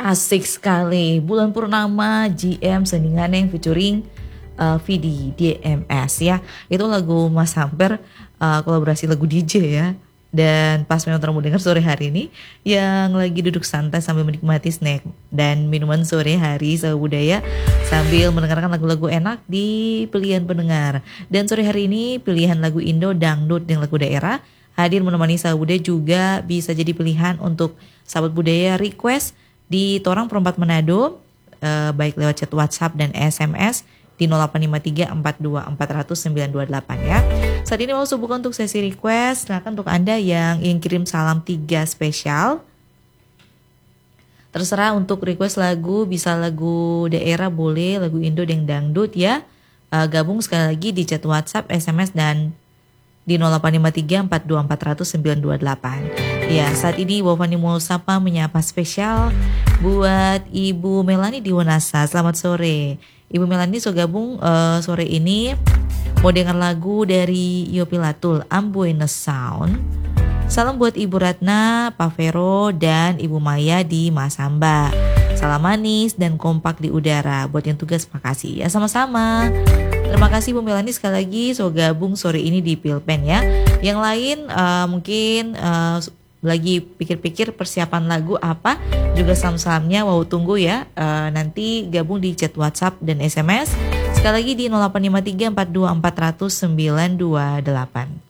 Asik sekali. Bulan Purnama, GM Sendinganeng featuring Vidi DMS ya. Itu lagu Mas Hamper, kolaborasi lagu DJ ya. Dan pas memang mau dengar sore hari ini yang lagi duduk santai sambil menikmati snack dan minuman sore hari Sahabat Budaya sambil mendengarkan lagu-lagu enak di pilihan pendengar. Dan sore hari ini pilihan lagu Indo, dangdut, dan lagu daerah hadir menemani Sahabat Budaya juga bisa jadi pilihan untuk Sahabat Budaya request di Torang Perempat Manado, baik lewat chat WhatsApp dan SMS di 0853 424 928 ya. Saat ini mau buka untuk sesi request. Silakan untuk Anda yang ingin kirim salam 3 spesial. Terserah untuk request lagu, bisa lagu daerah boleh, lagu Indo dan dangdut ya. Gabung sekali lagi di chat WhatsApp, SMS dan di 0853 424 928. Ya, saat ini Wafani mau sapa menyapa spesial buat Ibu Melani di Wanasa. Selamat sore. Ibu Melani so gabung sore ini mau dengar lagu dari Yopilatul Ambuena Sound. Salam buat Ibu Ratna, Pak Vero, dan Ibu Maya di Masamba. Salam manis dan kompak di udara. Buat yang tugas makasih ya, sama-sama. Terima kasih Bu Melani sekali lagi so gabung sore ini di Pilpen ya. Yang lain mungkin lagi pikir-pikir persiapan lagu apa, juga salam-salamnya wow tunggu ya. Nanti gabung di chat WhatsApp dan SMS sekali lagi di 0853 424 928.